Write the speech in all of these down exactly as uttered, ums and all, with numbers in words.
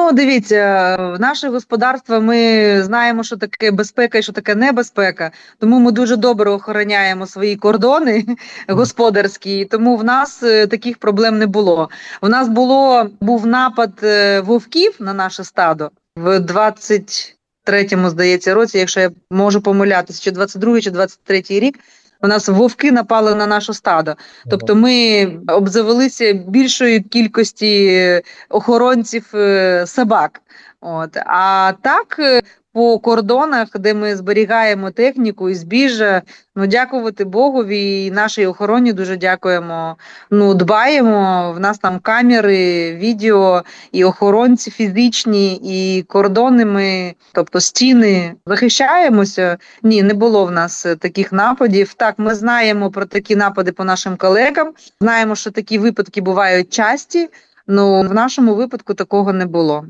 Ну, дивіться, наше господарство, ми знаємо, що таке безпека і що таке небезпека, тому ми дуже добре охороняємо свої кордони господарські, тому в нас таких проблем не було. У нас було, був напад вовків на наше стадо в двадцять третьому, здається, році, якщо я можу помилятися, чи двадцять другий, чи двадцять третій рік, у нас вовки напали на наше стадо. Тобто ми обзавелися більшою кількості охоронців собак. От. А так, по кордонах, де ми зберігаємо техніку і збіжжя, ну, дякувати Богові і нашій охороні дуже дякуємо. Ну, дбаємо, в нас там камери, відео, і охоронці фізичні, і кордони ми, тобто стіни, захищаємося. Ні, не було в нас таких нападів. Так, ми знаємо про такі напади по нашим колегам, знаємо, що такі випадки бувають часті, але в нашому випадку такого не було.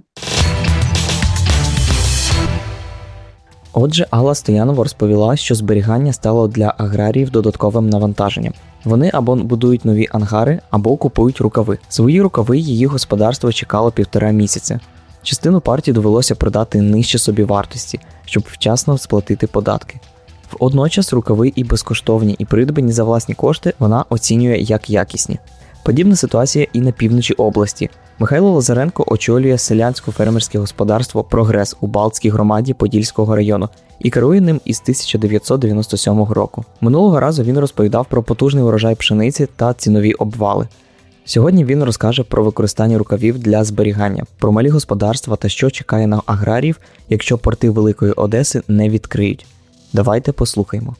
Отже, Алла Стоянова розповіла, що зберігання стало для аграріїв додатковим навантаженням. Вони або будують нові ангари, або купують рукави. Свої рукави її господарство чекало півтора місяця. Частину партій довелося продати нижче собівартості, щоб вчасно сплатити податки. Водночас рукави і безкоштовні, і придбані за власні кошти вона оцінює як якісні. Подібна ситуація і на півночі області. Михайло Лазаренко очолює селянсько-фермерське господарство «Прогрес» у Балтській громаді Подільського району і керує ним із тисяча дев'ятсот дев'яносто сьомого року. Минулого разу він розповідав про потужний урожай пшениці та цінові обвали. Сьогодні він розкаже про використання рукавів для зберігання, про малі господарства та що чекає на аграріїв, якщо порти Великої Одеси не відкриють. Давайте послухаємо.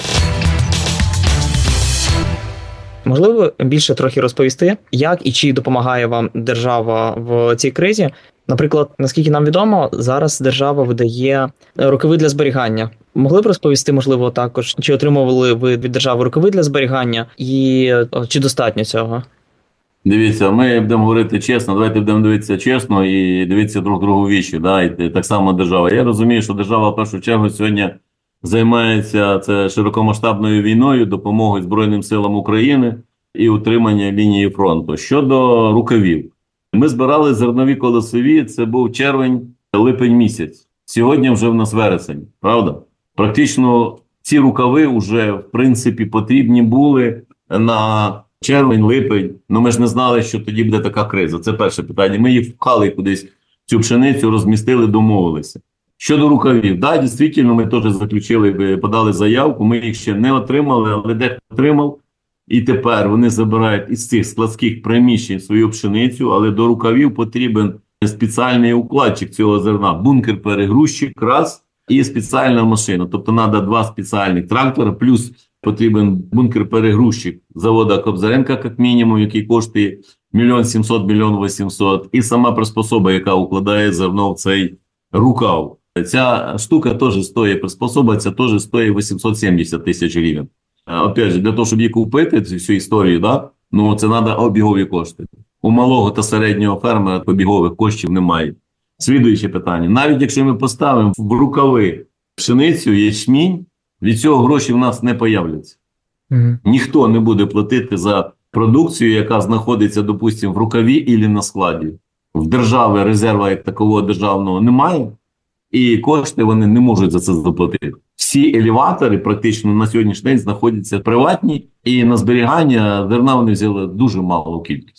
Можливо, більше трохи розповісти, як і чи допомагає вам держава в цій кризі? Наприклад, наскільки нам відомо, зараз держава видає рукави для зберігання. Могли б розповісти, можливо, також, чи отримували ви від держави рукави для зберігання і чи достатньо цього? Дивіться, ми будемо говорити чесно, давайте будемо дивитися чесно і дивитися друг другу в вічі, да? І так само держава. Я розумію, що держава в першу чергу сьогодні займається це широкомасштабною війною, допомогою Збройним силам України і утримання лінії фронту. Щодо рукавів. Ми збирали зернові колосові, це був червень-липень місяць. Сьогодні вже в нас вересень, правда? Практично ці рукави вже, в принципі, потрібні були на червень-липень. Ну ми ж не знали, що тоді буде така криза. Це перше питання. Ми їх впхали кудись, цю пшеницю, розмістили, домовилися. Щодо рукавів, да, дійсно, ми теж заключили, подали заявку, ми їх ще не отримали, але дехто отримав. І тепер вони забирають із цих складських приміщень свою пшеницю, але до рукавів потрібен спеціальний укладчик цього зерна, бункер-перегрузчик, раз, і спеціальна машина. Тобто треба два спеціальних трактора, плюс потрібен бункер-перегрузчик заводу Кобзаренка, як мінімум, який коштує мільйон сімсот, мільйон вісімсот, і сама приспособа, яка укладає зерно в цей рукав. Ця штука теж стоїть, приспособа ця теж стоїть вісімсот сімдесят тисяч гривень. Опять же, для того, щоб її купити, цю всю історію, да, ну це треба обігові кошти. У малого та середнього фермера обігових коштів немає. Слідуюче питання. Навіть якщо ми поставимо в рукави пшеницю, ячмінь, від цього гроші в нас не появляться. Mm-hmm. Ніхто не буде платити за продукцію, яка знаходиться, допустимо, в рукаві або на складі. В держави резерву як такого державного немає, і кошти вони не можуть за це заплатити. Всі елеватори практично на сьогоднішній день знаходяться приватні, і на зберігання зерна вони взяли дуже малу кількість.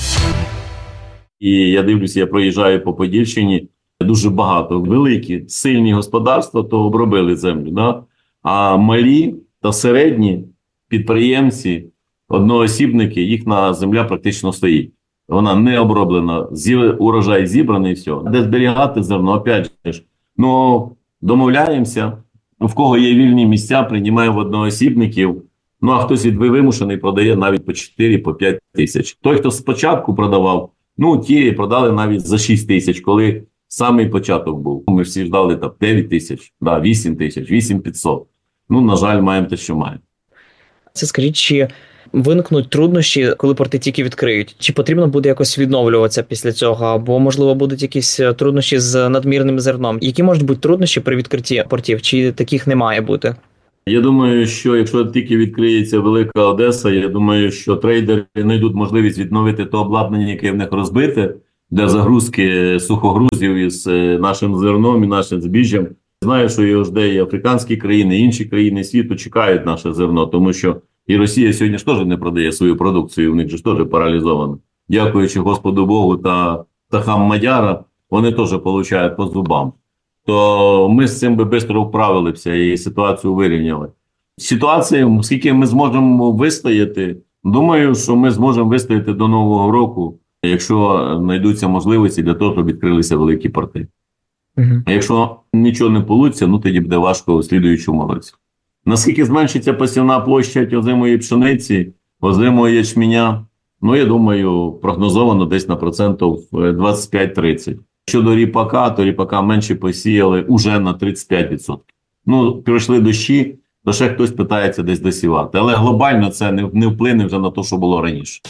І я дивлюся, я проїжджаю по Подільщині, дуже багато великі, сильні господарства, то обробили землю, да? А малі та середні підприємці, одноосібники, їхня земля практично стоїть. Вона не оброблена, урожай зібраний і все. Де зберігати зерно, опять же, ну, домовляємося, в кого є вільні місця, приймаємо в одноосібників, ну, а хтось від вимушений продає навіть по чотири-п'ять тисяч. Той, хто спочатку продавав, ну, ті продали навіть за шість тисяч, коли самий початок був. Ми всі ждали там дев'ять тисяч, да, вісім тисяч, вісім п'ятсот. Ну, на жаль, маємо те, що маємо. Це скажіть, чи виникнуть труднощі, коли порти тільки відкриють? Чи потрібно буде якось відновлюватися після цього? Або, можливо, будуть якісь труднощі з надмірним зерном? Які можуть бути труднощі при відкритті портів? Чи таких не має бути? Я думаю, що якщо тільки відкриється Велика Одеса, я думаю, що трейдери знайдуть можливість відновити то обладнання, яке в них розбите, для загрузки сухогрузів із нашим зерном і нашим збіжжям. Знаю, що його жде і африканські країни, і інші країни світу чекають наше зерно, тому що і Росія сьогодні ж теж не продає свою продукцію, у них же ж теж паралізовано. Дякуючи Господу Богу та птахам Мадяра, вони теж отримують по зубам. То ми з цим би швидко вправилися і ситуацію вирівняли. Ситуація, скільки ми зможемо вистояти, думаю, що ми зможемо вистояти до Нового року, якщо знайдуться можливості для того, щоб відкрилися великі порти. Угу. А якщо нічого не вийде, ну тоді буде важко у слідуючому році. Наскільки зменшиться посівна площа озимої пшениці, озимого ячменя, ну я думаю, прогнозовано десь на процентів двадцять п'ять тридцять. Щодо ріпака, то ріпака менше посіяли уже на тридцять п'ять відсотків. Ну, пройшли дощі, то ще хтось питається десь досівати. Але глобально це не, не вплине вже на те, що було раніше.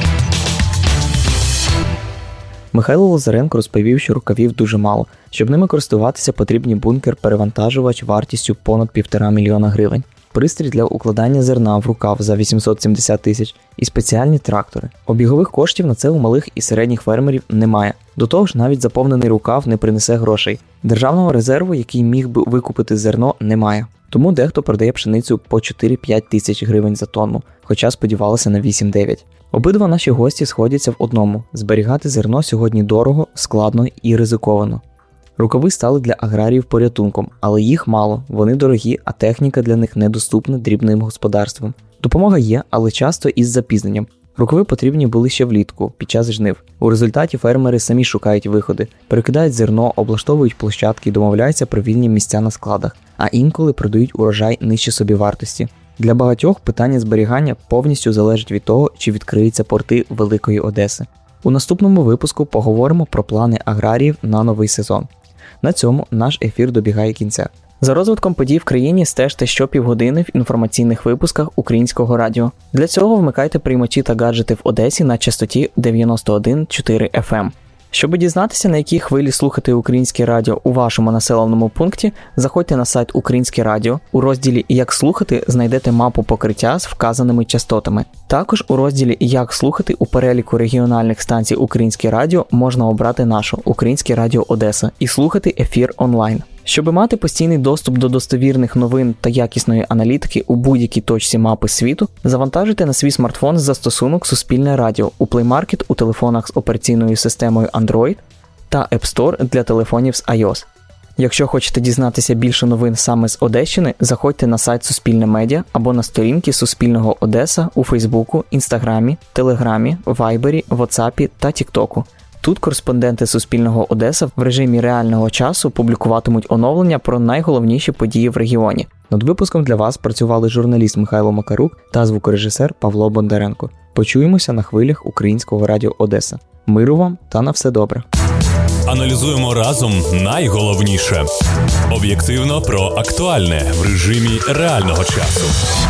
Михайло Лазаренко розповів, що рукавів дуже мало. Щоб ними користуватися, потрібні бункер-перевантажувач вартістю понад півтора мільйона гривень, пристрій для укладання зерна в рукав за вісімсот сімдесят тисяч і спеціальні трактори. Обігових коштів на це у малих і середніх фермерів немає. До того ж, навіть заповнений рукав не принесе грошей. Державного резерву, який міг би викупити зерно, немає. Тому дехто продає пшеницю по чотири-п'ять тисяч гривень за тонну, хоча сподівалися на вісім-дев'ять. Обидва наші гості сходяться в одному – зберігати зерно сьогодні дорого, складно і ризиковано. Рукави стали для аграріїв порятунком, але їх мало, вони дорогі, а техніка для них недоступна дрібним господарствам. Допомога є, але часто із запізненням. Рукави потрібні були ще влітку, під час жнив. У результаті фермери самі шукають виходи, перекидають зерно, облаштовують площадки і домовляються про вільні місця на складах, а інколи продають урожай нижче собівартості. Для багатьох питання зберігання повністю залежить від того, чи відкриються порти Великої Одеси. У наступному випуску поговоримо про плани аграріїв на новий сезон. На цьому наш ефір добігає кінця. За розвитком подій в країні стежте щопівгодини в інформаційних випусках Українського радіо. Для цього вмикайте приймачі та гаджети в Одесі на частоті дев'яносто один крапка чотири еф ем. Щоб дізнатися, на якій хвилі слухати Українське радіо у вашому населеному пункті, заходьте на сайт Українське радіо. У розділі «Як слухати» знайдете мапу покриття з вказаними частотами. Також у розділі «Як слухати» у переліку регіональних станцій Українське радіо можна обрати нашу Українське радіо Одеса і слухати ефір онлайн. Щоб мати постійний доступ до достовірних новин та якісної аналітики у будь-якій точці мапи світу, завантажуйте на свій смартфон застосунок «Суспільне радіо» у Play Market у телефонах з операційною системою Android та App Store для телефонів з iOS. Якщо хочете дізнатися більше новин саме з Одещини, заходьте на сайт Суспільне Медіа або на сторінки Суспільного Одеса у Фейсбуку, Інстаграмі, Телеграмі, Вайбері, Ватсапі та Тіктоку. Тут кореспонденти Суспільного Одеса в режимі реального часу публікуватимуть оновлення про найголовніші події в регіоні. Над випуском для вас працювали журналіст Михайло Макарук та звукорежисер Павло Бондаренко. Почуємося на хвилях Українського радіо Одеса. Миру вам та на все добре. Аналізуємо разом найголовніше. Об'єктивно про актуальне в режимі реального часу.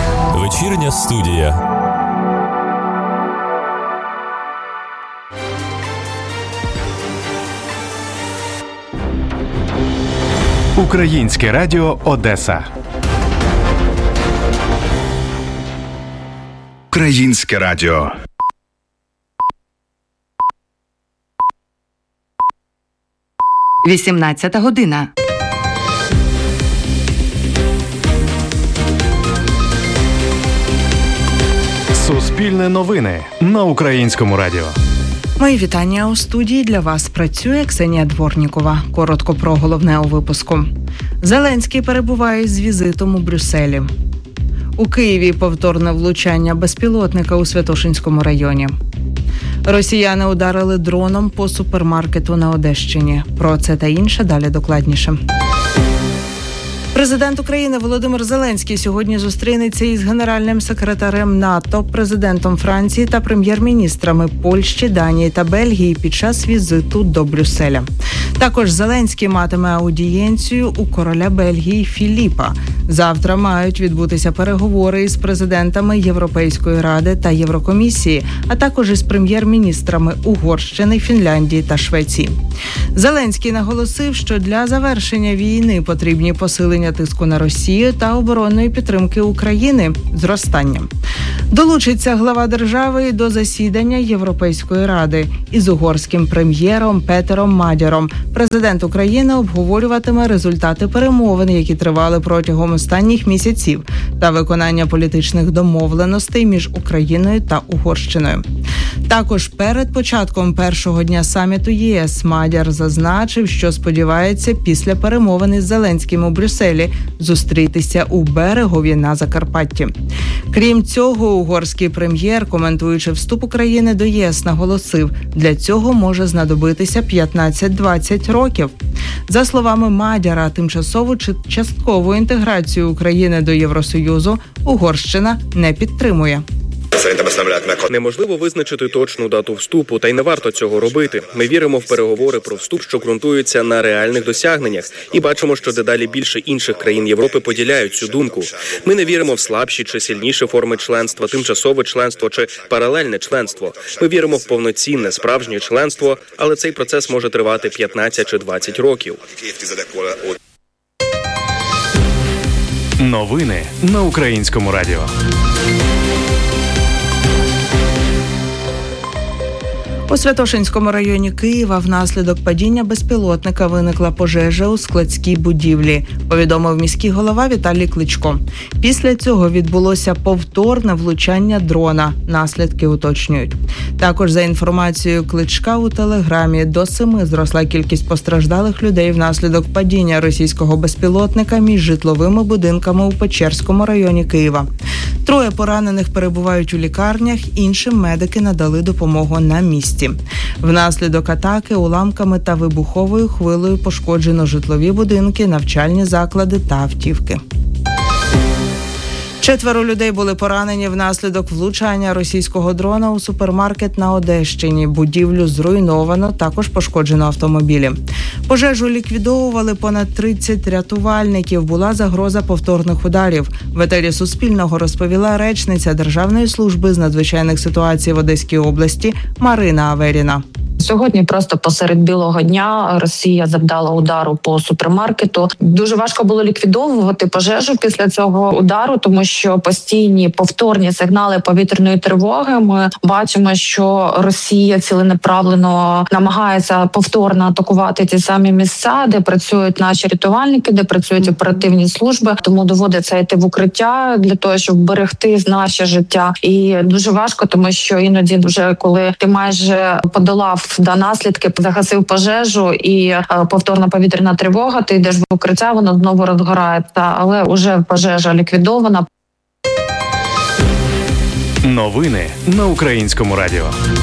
Вечірня студія. Українське радіо Одеса. Українське радіо. вісімнадцята година. Суспільне новини на Українському радіо. Мої вітання у студії. Для вас працює Ксенія Дворнікова. Коротко про головне у випуску. Зеленський перебуває з візитом у Брюсселі. У Києві повторне влучання безпілотника у Святошинському районі. Росіяни ударили дроном по супермаркету на Одещині. Про це та інше далі докладніше. Президент України Володимир Зеленський сьогодні зустрінеться із генеральним секретарем НАТО, президентом Франції та прем'єр-міністрами Польщі, Данії та Бельгії під час візиту до Брюсселя. Також Зеленський матиме аудієнцію у короля Бельгії Філіпа. Завтра мають відбутися переговори із президентами Європейської ради та Єврокомісії, а також із прем'єр-міністрами Угорщини, Фінляндії та Швеції. Зеленський наголосив, що для завершення війни потрібні посилення тиску на Росію та оборонної підтримки України зростанням. Долучиться глава держави до засідання Європейської ради. Із угорським прем'єром Петером Мадяром президент України обговорюватиме результати перемовин, які тривали протягом останніх місяців, та виконання політичних домовленостей між Україною та Угорщиною. Також перед початком першого дня саміту ЄС Мадяр зазначив, що сподівається після перемовин із Зеленським у Брюсселі зустрітися у Берегові на Закарпатті. Крім цього, угорський прем'єр, коментуючи вступ України до ЄС, наголосив, для цього може знадобитися п'ятнадцять-двадцять років. За словами Мадяра, тимчасову чи часткову інтеграцію України до Євросоюзу Угорщина не підтримує. Неможливо визначити точну дату вступу, та й не варто цього робити. Ми віримо в переговори про вступ, що ґрунтуються на реальних досягненнях, і бачимо, що дедалі більше інших країн Європи поділяють цю думку. Ми не віримо в слабші чи сильніші форми членства, тимчасове членство чи паралельне членство. Ми віримо в повноцінне, справжнє членство, але цей процес може тривати п'ятнадцять чи двадцять років. Новини на Українському радіо. У Святошинському районі Києва внаслідок падіння безпілотника виникла пожежа у складській будівлі, повідомив міський голова Віталій Кличко. Після цього відбулося повторне влучання дрона. Наслідки уточнюють. Також, за інформацією Кличка, у Телеграмі до семи зросла кількість постраждалих людей внаслідок падіння російського безпілотника між житловими будинками у Печерському районі Києва. Троє поранених перебувають у лікарнях, іншим медики надали допомогу на місці. Внаслідок атаки уламками та вибуховою хвилею пошкоджено житлові будинки, навчальні заклади та автівки. Четверо людей були поранені внаслідок влучання російського дрона у супермаркет на Одещині. Будівлю зруйновано, також пошкоджено автомобілі. Пожежу ліквідовували понад тридцять рятувальників. Була загроза повторних ударів. В етері Суспільного розповіла речниця Державної служби з надзвичайних ситуацій в Одеській області Марина Аверіна. Сьогодні просто посеред білого дня Росія завдала удару по супермаркету. Дуже важко було ліквідовувати пожежу після цього удару, тому що постійні повторні сигнали повітряної тривоги. Ми бачимо, що Росія ціленаправлено намагається повторно атакувати ті самі місця, де працюють наші рятувальники, де працюють оперативні служби. Тому доводиться йти в укриття для того, щоб берегти наше життя. І дуже важко, тому що іноді, вже коли ти майже подолав до наслідки, загасив пожежу і повторна повітряна тривога, ти йдеш в укриття, воно знову розгорається, але вже пожежа ліквідована. Новини на Українському радіо.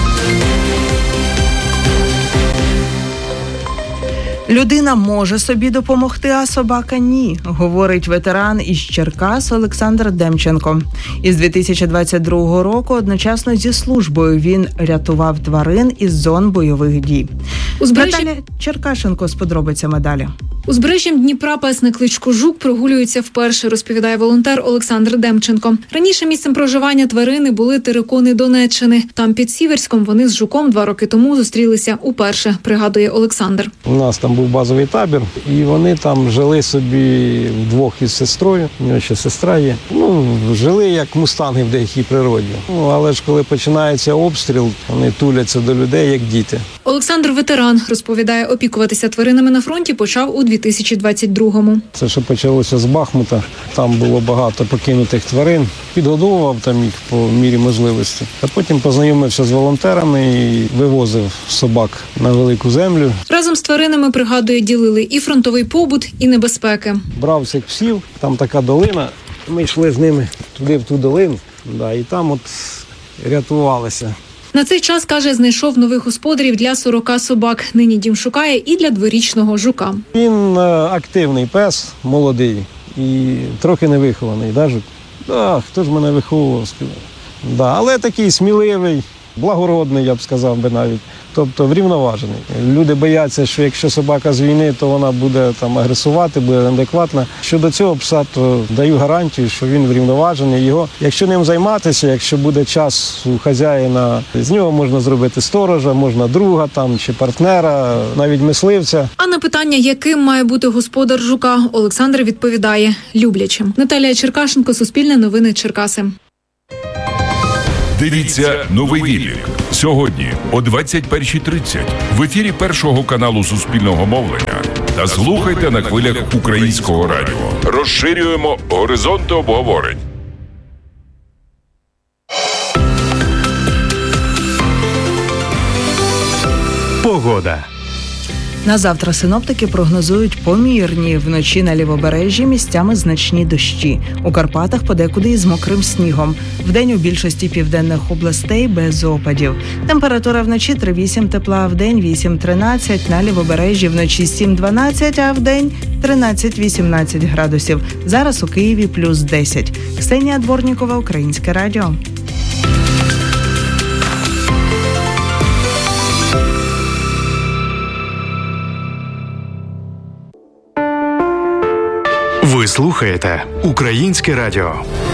Людина може собі допомогти, а собака – ні, говорить ветеран із Черкас Олександр Демченко. Із дві тисячі двадцять другого року одночасно зі службою він рятував тварин із зон бойових дій. Узбережжя... Наталя Черкашенко з подробицями далі. Узбережжям Дніпра песник кличко Жук прогулюється вперше, розповідає волонтер Олександр Демченко. Раніше місцем проживання тварини були терикони Донеччини. Там під Сіверськом вони з Жуком два роки тому зустрілися уперше, пригадує Олександр. У нас там був базовий табір, і вони там жили собі вдвох із сестрою, у нього ще сестра є. Ну, жили як мустанги в деякій природі. Ну, але ж коли починається обстріл, вони туляться до людей, як діти. Олександр ветеран, розповідає, опікуватися тваринами на фронті почав у дві тисячі двадцять другому. Це що почалося з Бахмута, там було багато покинутих тварин, підгодовував там їх по мірі можливості. А потім познайомився з волонтерами і вивозив собак на велику землю. Разом з тваринами, пригадує, ділили і фронтовий побут, і небезпеки. Брав цих псів, там така долина, ми йшли з ними туди в ту долину, да, і там от рятувалися. На цей час, каже, знайшов нових господарів для сорока собак. Нині дім шукає і для дворічного Жука. Він активний пес, молодий і трохи невихований. Да, Жук? Да, хто ж мене виховував? Да, але такий сміливий, благородний, я б сказав би навіть. Тобто врівноважений. Люди бояться, що якщо собака з війни, то вона буде там агресувати, буде неадекватна. Щодо цього пса, то даю гарантію, що він врівноважений. Його, якщо ним займатися, якщо буде час у хазяїна, з нього можна зробити сторожа, можна друга там чи партнера, навіть мисливця. А на питання, яким має бути господар Жука, Олександр відповідає – люблячим. Наталія Черкашенко, Суспільне новини, Черкаси. Дивіться «Новий Віллік» сьогодні о двадцять перша тридцять в ефірі Першого каналу Суспільного мовлення та слухайте на хвилях Українського радіо. Розширюємо горизонти обговорень. Погода. На завтра синоптики прогнозують помірні. Вночі на лівобережжі місцями значні дощі. У Карпатах подекуди із мокрим снігом. Вдень у більшості південних областей без опадів. Температура вночі три-вісім тепла, вдень вісім-тринадцять, на лівобережжі вночі сім-дванадцять, а вдень тринадцять-вісімнадцять градусів. Зараз у Києві плюс десять. Ксенія Дворнікова, Українське радіо. Ви слухаєте Українське радіо.